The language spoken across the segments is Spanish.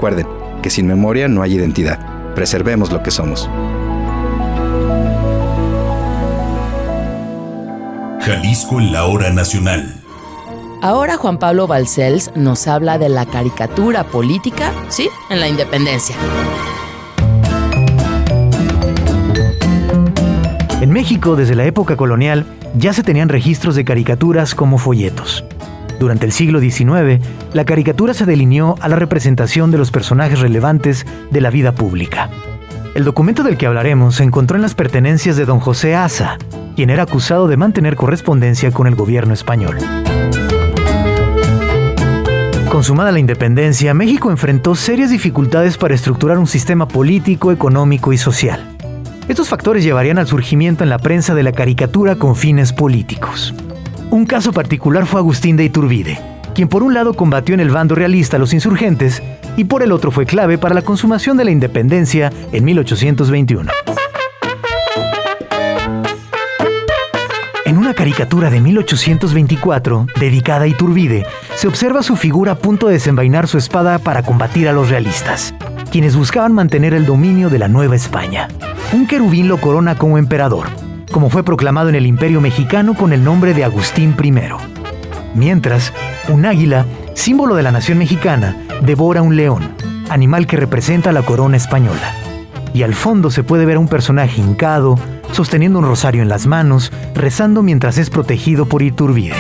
recuerden que sin memoria no hay identidad. Preservemos lo que somos. Jalisco en la hora nacional. Ahora Juan Pablo Balcells nos habla de la caricatura política, sí, en la independencia. En México, desde la época colonial, ya se tenían registros de caricaturas como folletos. Durante el siglo XIX, la caricatura se delineó a la representación de los personajes relevantes de la vida pública. El documento del que hablaremos se encontró en las pertenencias de don José Asa, quien era acusado de mantener correspondencia con el gobierno español. Consumada la independencia, México enfrentó serias dificultades para estructurar un sistema político, económico y social. Estos factores llevarían al surgimiento en la prensa de la caricatura con fines políticos. Un caso particular fue Agustín de Iturbide, quien por un lado combatió en el bando realista a los insurgentes y por el otro fue clave para la consumación de la independencia en 1821. En una caricatura de 1824, dedicada a Iturbide, se observa su figura a punto de desenvainar su espada para combatir a los realistas, quienes buscaban mantener el dominio de la Nueva España. Un querubín lo corona como emperador, como fue proclamado en el Imperio Mexicano con el nombre de Agustín I. Mientras, un águila, símbolo de la nación mexicana, devora un león, animal que representa la corona española. Y al fondo se puede ver a un personaje hincado, sosteniendo un rosario en las manos, rezando mientras es protegido por Iturbide.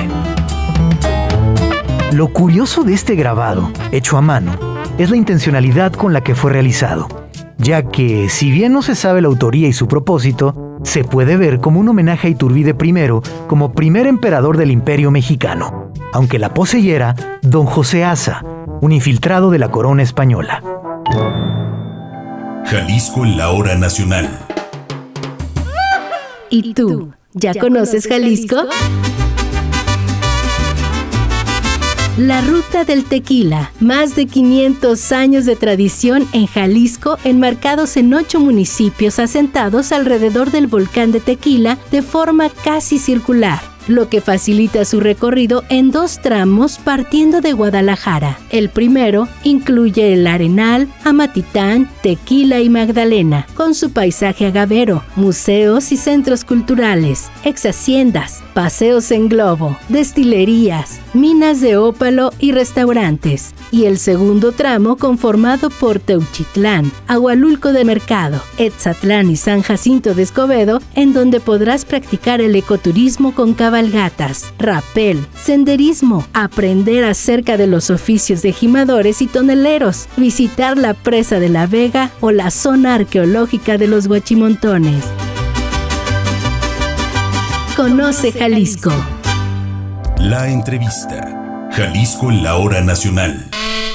Lo curioso de este grabado, hecho a mano, es la intencionalidad con la que fue realizado, ya que, si bien no se sabe la autoría y su propósito, se puede ver como un homenaje a Iturbide I como primer emperador del Imperio Mexicano, aunque la poseyera don José Asa, un infiltrado de la corona española. Jalisco en la hora nacional. ¿Y tú, ya conoces Jalisco? La Ruta del Tequila, más de 500 años de tradición en Jalisco, enmarcados en 8 municipios asentados alrededor del volcán de Tequila de forma casi circular, lo que facilita su recorrido en 2 tramos partiendo de Guadalajara. El primero incluye el Arenal, Amatitán, Tequila y Magdalena, con su paisaje agavero, museos y centros culturales, exhaciendas, paseos en globo, destilerías, minas de ópalo y restaurantes. Y el segundo tramo conformado por Teuchitlán, Agualulco de Mercado, Etzatlán y San Jacinto de Escobedo, en donde podrás practicar el ecoturismo con cabalgatas, rapel, senderismo, aprender acerca de los oficios de gimadores y toneleros, visitar la presa de la Vega o la zona arqueológica de los Huachimontones. Conoce Jalisco. La entrevista. Jalisco en la hora nacional.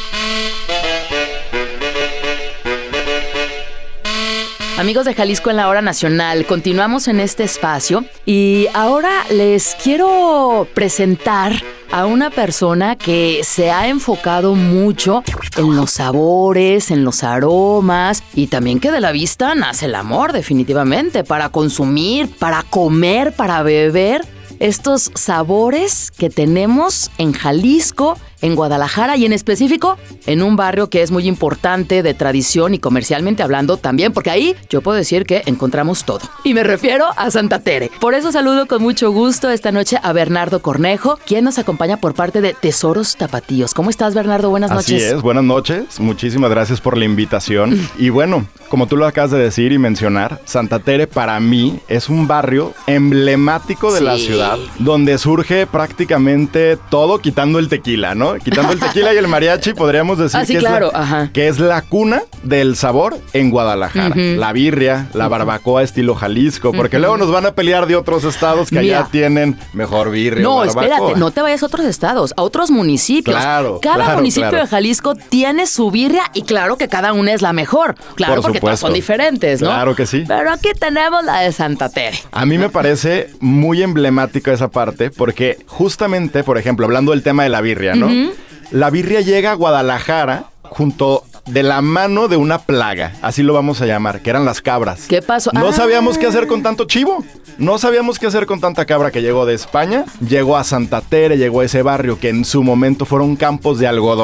Amigos de Jalisco en la hora nacional, continuamos en este espacio y ahora les quiero presentar a una persona que se ha enfocado mucho en los sabores, en los aromas y también que de la vista nace el amor definitivamente, para consumir, para comer, para beber estos sabores que tenemos en Jalisco, en Guadalajara y en específico en un barrio que es muy importante de tradición y comercialmente hablando también, porque ahí yo puedo decir que encontramos todo. Y me refiero a Santa Tere. Por eso saludo con mucho gusto esta noche a Bernardo Cornejo, quien nos acompaña por parte de Tesoros Tapatíos. ¿Cómo estás, Bernardo? Buenas noches. Así es, buenas noches. Muchísimas gracias por la invitación. Y bueno, como tú lo acabas de decir y mencionar, Santa Tere para mí es un barrio emblemático de la ciudad, donde surge prácticamente todo quitando el tequila, ¿no? Quitando el tequila y el mariachi, podríamos decir que es la cuna del sabor en Guadalajara. La birria, la barbacoa estilo Jalisco, porque luego nos van a pelear de otros estados que allá tienen mejor birria. No, espérate, no te vayas a otros estados, a otros municipios. Cada municipio de Jalisco tiene su birria y claro que cada una es la mejor. Claro, porque todas son diferentes, ¿no? Claro que sí. Pero aquí tenemos la de Santa Tere. A mí me parece muy emblemática esa parte, porque justamente, por ejemplo, hablando del tema de la birria, ¿no? La birria llega a Guadalajara junto de la mano de una plaga, así lo vamos a llamar, que eran las cabras. ¿Qué pasó? No sabíamos qué hacer con tanto chivo. No sabíamos qué hacer con tanta cabra que llegó de España. Llegó a Santa Tere, llegó a ese barrio que en su momento fueron campos de algodón.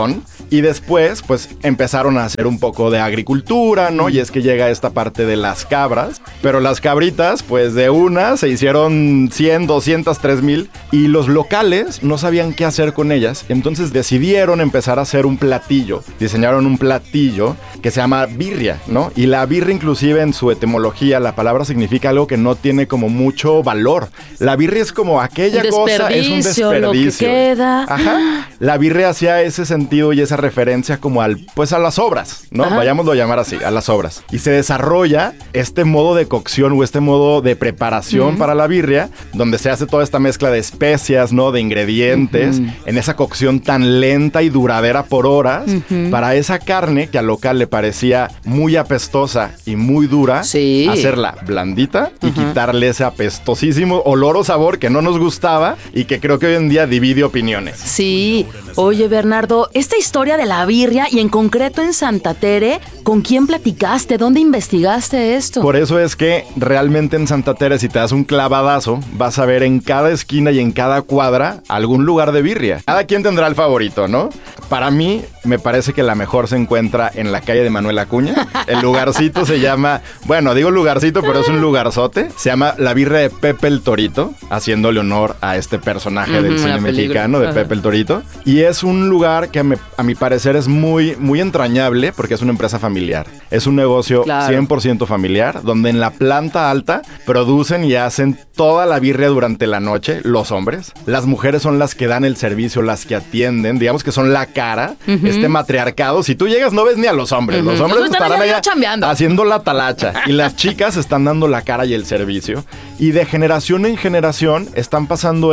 Y después, pues, empezaron a hacer un poco de agricultura, ¿no? Y es que llega esta parte de las cabras. Pero las cabritas, pues, de una se hicieron 100, 200, 3,000. Y los locales no sabían qué hacer con ellas. Entonces decidieron empezar a hacer un platillo. Diseñaron un platillo que se llama birria, ¿no? Y la birria, inclusive en su etimología, la palabra significa algo que no tiene como mucho valor. La birria es como aquella cosa, es un desperdicio. Lo que queda. Ajá. La birria hacía ese sentido y esa referencia como a las obras, ¿no? Ajá. Vayámoslo a llamar así, a las obras. Y se desarrolla este modo de cocción o este modo de preparación para la birria, donde se hace toda esta mezcla de especias, ¿no? De ingredientes, en esa cocción tan lenta y duradera por horas, para esa carne que al local le parecía muy apestosa y muy dura, hacerla blandita y quitarle ese apestosísimo olor o sabor que no nos gustaba y que creo que hoy en día divide opiniones. Sí. Oye, Bernardo, esta historia de la birria y en concreto en Santa Tere, ¿con quién platicaste? ¿Dónde investigaste esto? Por eso es que realmente en Santa Tere, si te das un clavadazo, vas a ver en cada esquina y en cada cuadra algún lugar de birria. Cada quien tendrá el favorito, ¿no? Para mí, me parece que la mejor se encuentra en la calle de Manuel Acuña. El lugarcito se llama, bueno, digo lugarcito, pero es un lugarzote. Se llama La Birria de Pepe el Torito, haciéndole honor a este personaje del cine mexicano, de Pepe el Torito. Y es un lugar que a mi parecer es muy, muy entrañable porque es una empresa familiar. Es un negocio 100% familiar, donde en la planta alta producen y hacen toda la birria durante la noche, los hombres. Las mujeres son las que dan el servicio, las que atienden, digamos que son la cara, este matriarcado. Si tú llegas no ves ni a los hombres, los hombres estarán allá haciendo la talacha y las chicas están dando la cara y el servicio. Y de generación en generación están pasando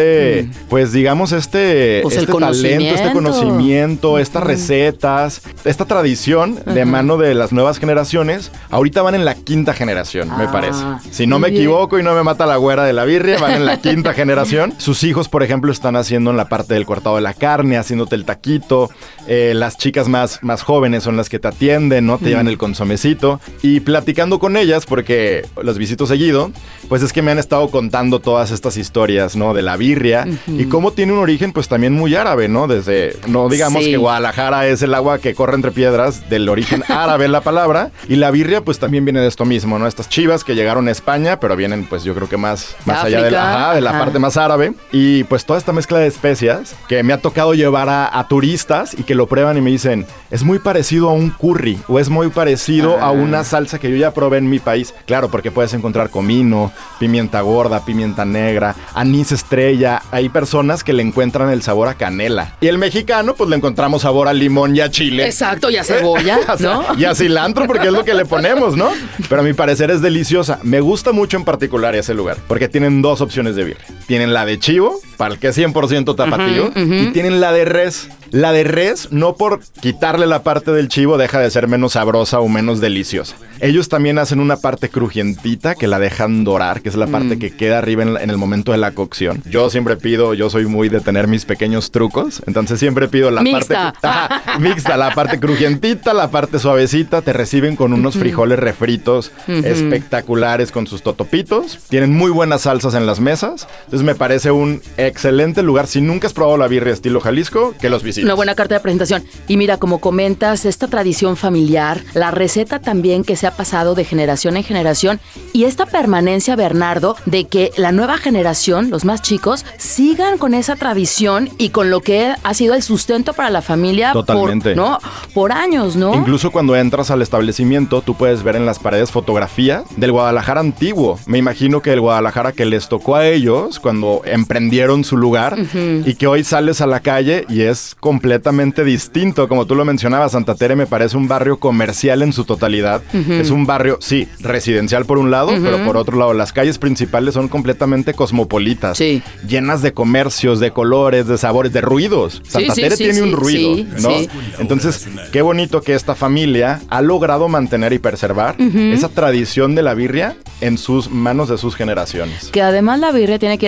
pues digamos este talento, este conocimiento, estas recetas, esta tradición de mano de las nuevas generaciones. Ahorita van en la 5ª generación, me parece. Si no me equivoco y no me mata la güera de la birria, van en la 5ª generación. Sus hijos, por ejemplo, están haciendo en la parte del cortado de la carne, haciéndote el taquito. Las chicas más jóvenes son las que te atienden, ¿no? Te llevan el consomecito. Y platicando con ellas, porque los visito seguido, pues es que me han estado contando todas estas historias, ¿no? De la birria y cómo tiene un origen, pues también muy árabe, ¿no? Desde, no digamos que Guadalajara es el agua que corre entre piedras, del origen árabe la palabra. Y la birria, pues también viene de esto mismo, ¿no? Estas chivas que llegaron a España, pero vienen, pues yo creo que más allá de la parte más árabe. Y pues toda esta mezcla de especias que me ha tocado llevar a turistas y que lo prueban y me dicen, es muy parecido a un curry o es muy parecido a una salsa que yo ya probé en mi país. Claro, porque puedes encontrar comino, pimienta gorda, pimienta negra, anís estrella. Hay personas que le encuentran el sabor a canela. Y el mexicano, pues le encontramos sabor a limón y a chile. Exacto, y a cebolla, ¿no? Y a cilantro, porque es lo que le ponemos, ¿no? Pero a mi parecer es deliciosa. Me gusta mucho en particular ese lugar, porque tienen 2 opciones de birria. Tienen la de chivo, para el que es 100% tapatío, y tienen la de res. La de res, no por quitarle la parte del chivo, deja de ser menos sabrosa o menos deliciosa. Ellos también hacen una parte crujientita que la dejan dorar, que es la parte que queda arriba en el momento de la cocción. Yo siempre pido, yo soy muy de tener mis pequeños trucos, entonces siempre pido la mixta. Mixta, la parte crujientita, la parte suavecita. Te reciben con unos frijoles refritos espectaculares con sus totopitos. Tienen muy buenas salsas en las mesas. Entonces me parece un excelente lugar. Si nunca has probado la birria estilo Jalisco, que los visites. Una buena carta de presentación. Y mira, como comentas, esta tradición familiar, la receta también que se ha pasado de generación en generación y esta permanencia, Bernardo, de que la nueva generación, los más chicos, sigan con esa tradición y con lo que ha sido el sustento para la familia. Totalmente. Por años, ¿no? Incluso cuando entras al establecimiento, tú puedes ver en las paredes fotografía del Guadalajara antiguo. Me imagino que el Guadalajara que les tocó a ellos cuando emprendieron su lugar y que hoy sales a la calle y es completamente distinto. Como tú lo mencionabas, Santa Tere me parece un barrio comercial en su totalidad. Es un barrio, sí, residencial por un lado, pero por otro lado las calles principales son completamente cosmopolitas, llenas de comercios, de colores, de sabores, de ruidos. Santa Tere tiene un ruido, ¿no? Entonces, qué bonito que esta familia ha logrado mantener y preservar esa tradición de la birria en sus manos de sus generaciones. Que además la birria tiene que ir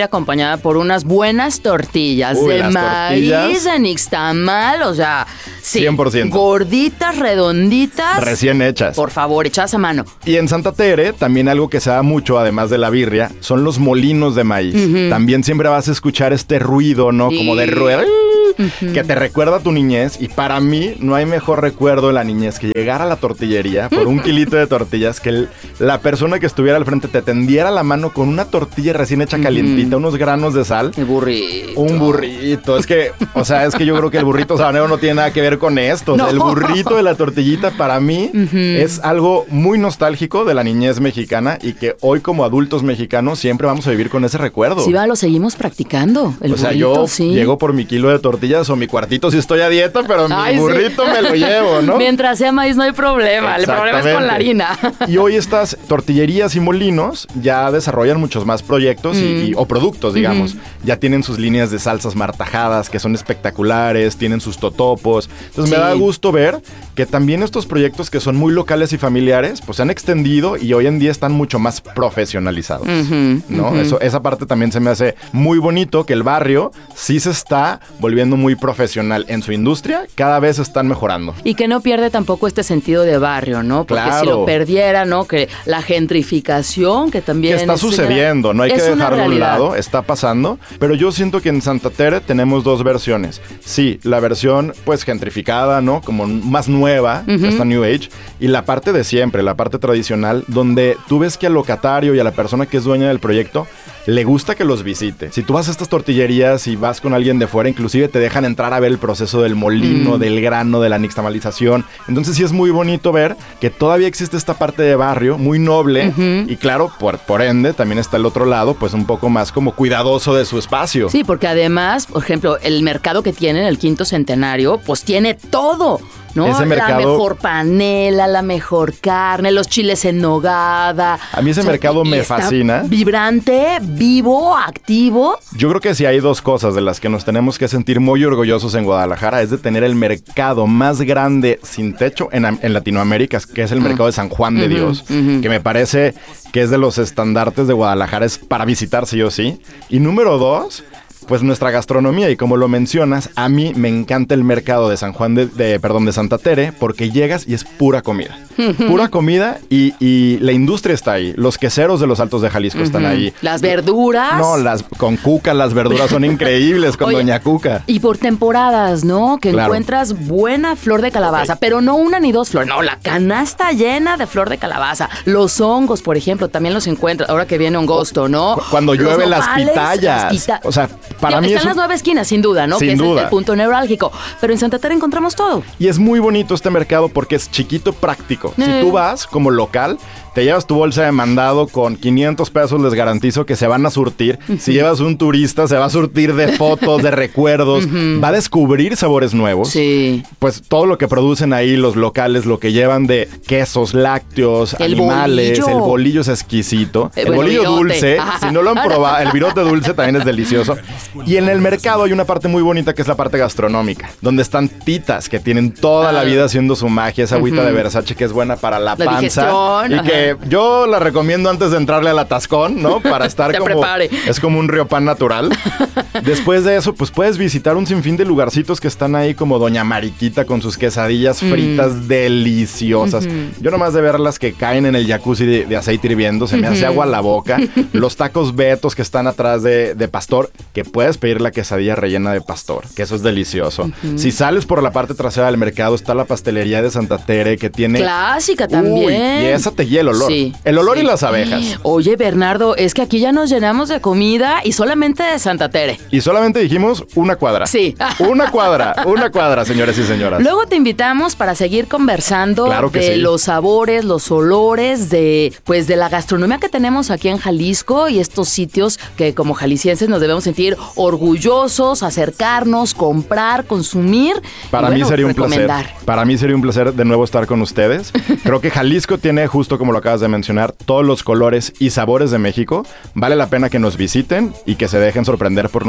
acompañada por unas buenas tortillas Uy, de las maíz, tortillas. de nixtamal, o sea, sí, 100%. gorditas, redonditas. Recién hechas. Por favor, echadas a mano. Y en Santa Tere, también algo que se da mucho, además de la birria, son los molinos de maíz. También siempre vas a escuchar este ruido, ¿no? Sí. Como de rueda. Que te recuerda a tu niñez. Y para mí, no hay mejor recuerdo de la niñez que llegar a la tortillería por un kilito de tortillas, que la persona que estuviera al frente te tendiera la mano con una tortilla recién hecha calientita, unos granos de sal. El burrito. Un burrito. Es que, o sea, es que yo creo que el burrito sabanero no tiene nada que ver con esto. O sea, No. el burrito de la tortillita para mí es algo muy nostálgico de la niñez mexicana y que hoy como adultos mexicanos siempre vamos a vivir con ese recuerdo. Sí, va, lo seguimos practicando. El O sea, burrito, yo sí. llego por mi kilo de tortillas o mi cuartito si estoy a dieta, pero Ay, mi sí. burrito me lo llevo, ¿no? Mientras sea maíz no hay problema. El problema es con la harina. Y hoy estas tortillerías y molinos ya desarrollan muchos más proyectos o productos, digamos. Ya tienen sus líneas de salsas martajadas que son espectaculares, tienen sus totopos. Entonces me Sí. da gusto ver que también estos proyectos que son muy locales y familiares, pues se han extendido y hoy en día están mucho más profesionalizados, ¿no? Esa parte también se me hace muy bonito, que el barrio sí se está volviendo muy profesional en su industria, cada vez están mejorando. Y que no pierde tampoco este sentido de barrio, ¿no? Porque Claro. si lo perdiera, ¿no? Que la gentrificación, que también Que está es una- sucediendo, no hay que es una dejarlo a un realidad. lado, está pasando, pero yo siento que en Santa Tere tenemos dos versiones. Sí, la versión pues gentrificada, ¿no? Como más nueva, esta New Age, y la parte de siempre, la parte tradicional, donde tú ves que al locatario y a la persona que es dueña del proyecto le gusta que los visite. Si tú vas a estas tortillerías y vas con alguien de fuera, inclusive te dejan entrar a ver el proceso del molino, del grano, de la nixtamalización. Entonces sí es muy bonito ver que todavía existe esta parte de barrio muy noble y claro, por ende también está el otro lado, pues un poco más como cuidadoso de su espacio. Sí, porque además, por ejemplo, el mercado que tiene el Quinto Centenario, pues tiene todo, ¿no? Ese La mercado- mejor panela, la mejor carne, los chiles en nogada. A mí ese mercado y me está fascina. Vibrante, vivo, activo. Yo creo que si hay dos cosas de las que nos tenemos que sentir muy orgullosos en Guadalajara es de tener el mercado más grande sin techo en Latinoamérica, que es el mercado de San Juan de Dios, que me parece que es de los estandartes de Guadalajara, es para visitar sí o sí. Y número dos, pues nuestra gastronomía, y como lo mencionas, a mí me encanta el mercado de San Juan de Santa Tere, porque llegas y es pura comida. Pura comida y la industria está ahí. Los queseros de los Altos de Jalisco están ahí. Las verduras. No, con Cuca las verduras son increíbles con Oye, Doña Cuca. Y por temporadas, ¿no? Que Claro. encuentras buena flor de calabaza, pero no una ni dos flores, no, la canasta llena de flor de calabaza. Los hongos, por ejemplo, también los encuentras, ahora que viene hongosto, ¿no? Cuando Los llueve las nopales, pitayas. O sea, para mí están eso... las 9 esquinas, sin duda, ¿no? Sin que es duda. el punto neurálgico. Pero en Santa Tere encontramos todo. Y es muy bonito este mercado porque es chiquito, práctico. Si tú vas como local, te llevas tu bolsa de mandado con 500 pesos, les garantizo que se van a surtir. Si llevas un turista, se va a surtir de fotos, de recuerdos. Va a descubrir sabores nuevos. Sí. Pues todo lo que producen ahí los locales, lo que llevan de quesos, lácteos, El animales. bolillo. El bolillo es exquisito. El Bueno, bolillo virote. dulce, si no lo han probado, el virote dulce también es delicioso. Y en el mercado hay una parte muy bonita que es la parte gastronómica, donde están titas que tienen toda la vida haciendo su magia, esa agüita de Versace que es buena para la panza. digestión, Y ajá. que yo la recomiendo antes de entrarle al atascón, ¿no? Para estar Te como... prepare. Es como un riopan natural. Después de eso, pues puedes visitar un sinfín de lugarcitos que están ahí como Doña Mariquita con sus quesadillas fritas deliciosas. Yo nomás de verlas que caen en el jacuzzi de aceite hirviendo, se me hace agua a la boca. Los tacos Betos que están atrás de pastor, que puedes pedir la quesadilla rellena de pastor, que eso es delicioso. Si sales por la parte trasera del mercado, está la pastelería de Santa Tere que tiene... Clásica también. Uy, y esa te guía el olor. Sí, El olor sí. y las abejas. Oye, Bernardo, es que aquí ya nos llenamos de comida y solamente de Santa Tere. Y solamente dijimos una cuadra. Sí. Una cuadra, señores y señoras. Luego te invitamos para seguir conversando Claro que de sí. los sabores, los olores, de la gastronomía que tenemos aquí en Jalisco y estos sitios que como jaliscienses nos debemos sentir orgullosos, acercarnos, comprar, consumir. Para y, mí bueno, sería un recomendar. placer. Para mí sería un placer de nuevo estar con ustedes. Creo que Jalisco tiene, justo como lo acabas de mencionar, todos los colores y sabores de México. Vale la pena que nos visiten y que se dejen sorprender por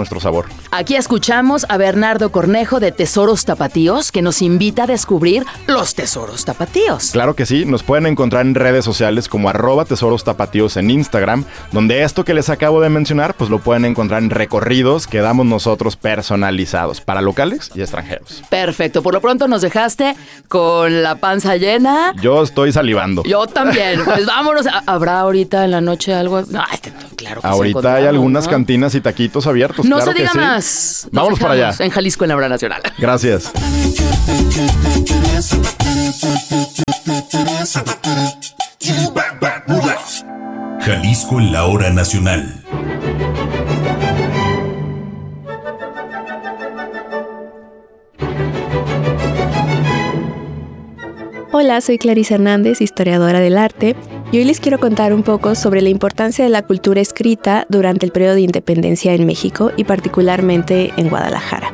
nuestro sabor. Aquí escuchamos a Bernardo Cornejo de Tesoros Tapatíos, que nos invita a descubrir los tesoros tapatíos. Claro que sí, nos pueden encontrar en redes sociales como @tesorostapatíos en Instagram, donde esto que les acabo de mencionar, pues lo pueden encontrar en recorridos que damos nosotros personalizados para locales y extranjeros. Perfecto, por lo pronto nos dejaste con la panza llena. Yo estoy salivando. Yo también. Pues vámonos. ¿Habrá ahorita en la noche algo? No, claro que sí ahorita hay algunas cantinas y taquitos abiertos. No claro se diga que sí. más. Vámonos para allá. En Jalisco, en la Hora Nacional. Gracias. Jalisco en la Hora Nacional. Hola, soy Clarisa Hernández, historiadora del arte, y hoy les quiero contar un poco sobre la importancia de la cultura escrita durante el periodo de independencia en México y particularmente en Guadalajara.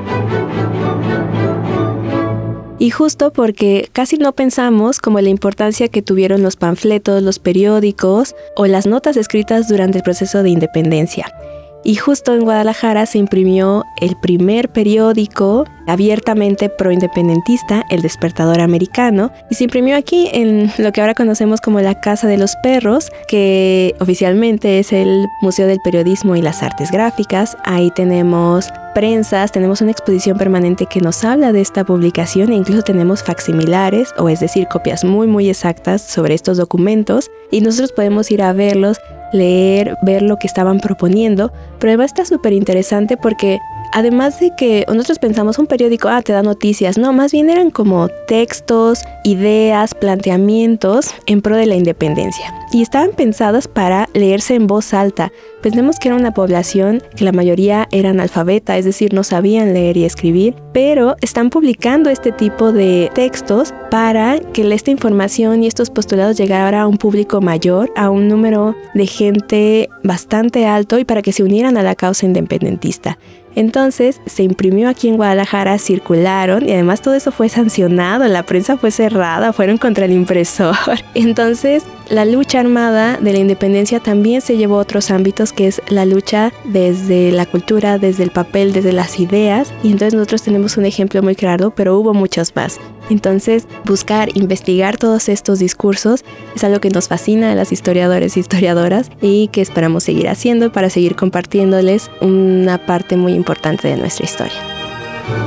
Y justo porque casi no pensamos como la importancia que tuvieron los panfletos, los periódicos o las notas escritas durante el proceso de independencia. Y justo en Guadalajara se imprimió el primer periódico abiertamente proindependentista, El Despertador Americano, y se imprimió aquí en lo que ahora conocemos como la Casa de los Perros, que oficialmente es el Museo del Periodismo y las Artes Gráficas. Ahí tenemos prensas, tenemos una exposición permanente que nos habla de esta publicación e incluso tenemos facsimilares, o es decir, copias muy exactas sobre estos documentos, y nosotros podemos ir a verlos, leer, ver lo que estaban proponiendo, pero además está súper interesante porque además de que nosotros pensamos un periódico, te da noticias, no, más bien eran como textos, ideas, planteamientos en pro de la independencia y estaban pensadas para leerse en voz alta. Pensemos que era una población que la mayoría era analfabeta, es decir, no sabían leer y escribir, pero están publicando este tipo de textos para que esta información y estos postulados llegaran a un público mayor, a un número de gente bastante alto y para que se unieran a la causa independentista. Entonces se imprimió aquí en Guadalajara, circularon y además todo eso fue sancionado, la prensa fue cerrada, fueron contra el impresor. Entonces la lucha armada de la independencia también se llevó a otros ámbitos, que es la lucha desde la cultura, desde el papel, desde las ideas, y entonces nosotros tenemos un ejemplo muy claro, pero hubo muchos más. Entonces buscar, investigar todos estos discursos es algo que nos fascina a las historiadores e historiadoras y que esperamos seguir haciendo para seguir compartiéndoles una parte muy importante de nuestra historia.